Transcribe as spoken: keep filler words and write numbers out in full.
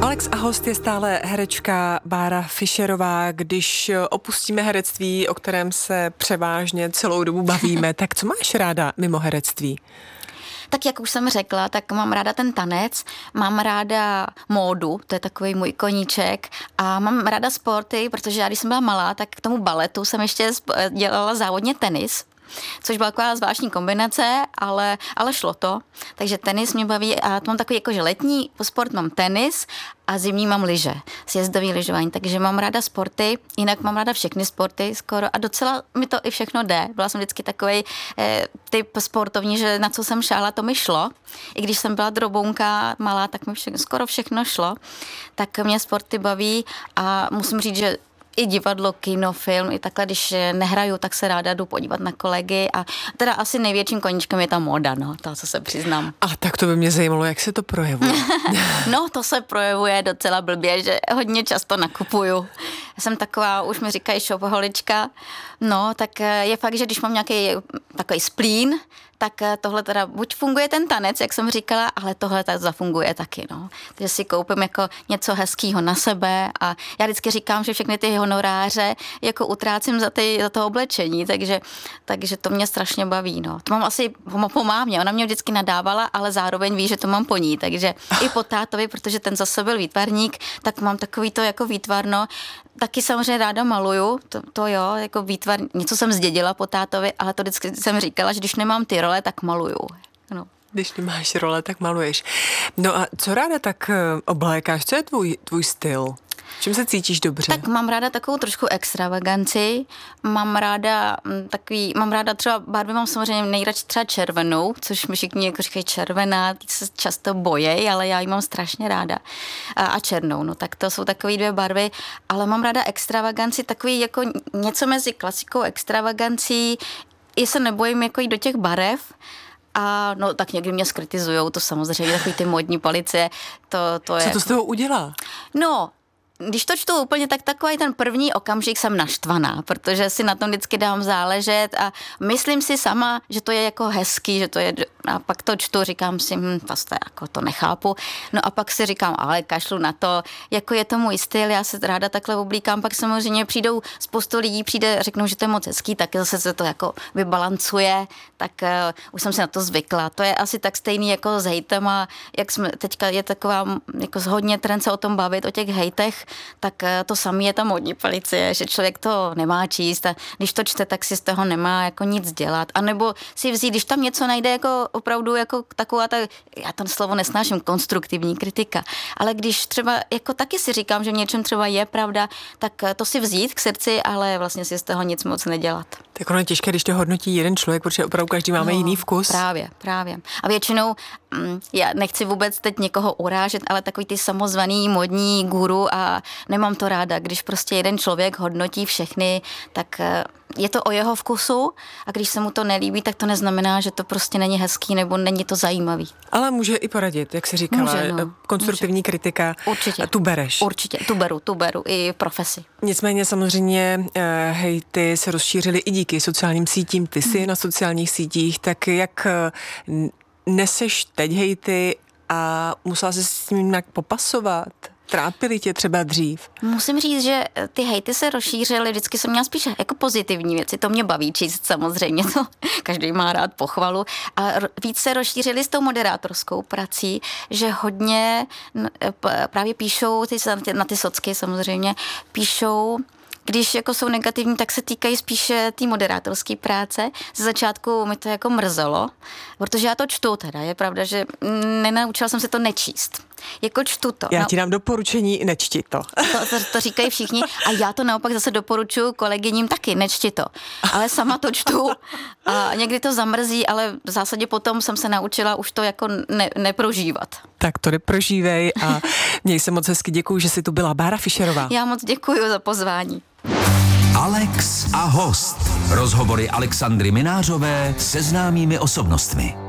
Alex a host je stále herečka Bára Fischerová. Když opustíme herectví, o kterém se převážně celou dobu bavíme, tak co máš ráda mimo herectví? Tak jak už jsem řekla, tak mám ráda ten tanec, mám ráda módu, to je takový můj koníček, a mám ráda sporty, protože já, když jsem byla malá, tak k tomu baletu jsem ještě dělala závodně tenis, což byla taková zvláštní kombinace, ale, ale šlo to. Takže tenis mě baví a to mám takový jako, že letní sport mám tenis a zimní mám lyže, sjezdový lyžování, takže mám ráda sporty, jinak mám ráda všechny sporty skoro a docela mi to i všechno jde. Byla jsem vždycky takovej eh, typ sportovní, že na co jsem šála, to mi šlo. I když jsem byla drobounka malá, tak mi všechno, skoro všechno šlo. Tak mě sporty baví a musím říct, že i divadlo, kino, film, i takhle, když nehraju, tak se ráda jdu podívat na kolegy a teda asi největším koníčkem je ta móda, no, to, co se přiznám. A tak to by mě zajímalo, jak se to projevuje. No, to se projevuje docela blbě, že hodně často nakupuju. Já jsem taková, už mi říkají shopaholička, no, tak je fakt, že když mám nějaký takový splín, tak tohle teda buď funguje ten tanec, jak jsem říkala, ale tohle tak zafunguje taky, no. Takže si koupím jako něco hezkýho na sebe a já vždycky říkám, že všechny ty honoráře jako utrácím za, ty, za to oblečení, takže, takže to mě strašně baví, no. To mám asi po mámě, ona mě vždycky nadávala, ale zároveň ví, že to mám po ní, takže i po tátovi, protože ten zase byl výtvarník, tak mám takový to jako výtvarno. Taky samozřejmě ráda maluju, to, to jo, jako výtvar, něco jsem zdědila po tátovi, ale to vždycky jsem říkala, že když nemám ty role, tak maluju. No. Když nemáš role, tak maluješ. No a co ráda tak oblékáš? Co je tvůj, tvůj styl? V čem se cítíš dobře? Tak mám ráda takovou trošku extravaganci, mám ráda takový, mám ráda třeba barvy, mám samozřejmě nejradši třeba červenou, což mi všichni jako říkají červená, ty se často bojejí, ale já ji mám strašně ráda. A, a černou, no tak to jsou takové dvě barvy, ale mám ráda extravaganci, takový jako něco mezi klasikou extravagancí, i se nebojím jako jít do těch barev. A no tak někdy mě skritizujou, to samozřejmě, takový ty módní policie, to, to je... Co to s tebou udělá? No, když to čtu úplně, tak takový ten první okamžik jsem naštvaná, protože si na tom vždycky dám záležet a myslím si sama, že to je jako hezký, že to je, a pak to čtu, říkám si, hm, to, jako to nechápu, no a pak si říkám, ale kašlu na to, jako je to můj styl, já se ráda takhle oblíkám, pak samozřejmě přijdou spoustu lidí, přijde, řeknou, že to je moc hezký, tak zase se to jako vybalancuje, tak uh, už jsem si na to zvykla, to je asi tak stejný jako s hejtem a jak jsme, teďka je taková, jako hodně trend se o tom bavit, o těch hejtech, tak to samé je ta módní policie, že člověk to nemá číst a když to čte, tak si z toho nemá jako nic dělat. A nebo si vzít, když tam něco najde jako opravdu jako taková ta, já to slovo nesnáším, konstruktivní kritika, ale když třeba jako taky si říkám, že v něčem třeba je pravda, tak to si vzít k srdci, ale vlastně si z toho nic moc nedělat. Tak ono je těžké, když to hodnotí jeden člověk, protože opravdu každý máme no, jiný vkus. Právě, právě. A většinou, já nechci vůbec teď někoho urážet, ale takový ty samozvaný modní guru a nemám to ráda, když prostě jeden člověk hodnotí všechny, tak je to o jeho vkusu a když se mu to nelíbí, tak to neznamená, že to prostě není hezký nebo není to zajímavý. Ale může i poradit, jak jsi říkala, může, no, konstruktivní může. Kritika. Určitě. Tu bereš. Určitě, tu beru, tu beru i v profesi. Nicméně samozřejmě hejty se rozšířily i díky sociálním sítím, ty jsi hmm. na sociálních sítích, tak jak neseš teď hejty a musela se s tím nějak popasovat? Trápili tě třeba dřív? Musím říct, že ty hejty se rozšířily, vždycky jsem měla spíš jako pozitivní věci, to mě baví číst samozřejmě, to každý má rád pochvalu a víc se rozšířily s tou moderátorskou prací, že hodně právě píšou ty, na ty socky samozřejmě, píšou když jako jsou negativní, tak se týkají spíše té moderátorské práce. Ze začátku mi to jako mrzelo, protože já to čtu teda. Je pravda, že nenaučila jsem se to nečíst. Jako čtu to. Já ti dám doporučení, nečti to. To, to. To říkají všichni a já to naopak zase doporučuji kolegyním taky, nečti to. Ale sama to čtu a někdy to zamrzí, ale v zásadě potom jsem se naučila už to jako ne, neprožívat. Tak to neprožívej a měj se moc hezky, děkuju, že jsi tu byla. Bára Fischerová. Já moc děkuju za pozvání. Alex a host. Rozhovory Alexandry Minářové se známými osobnostmi.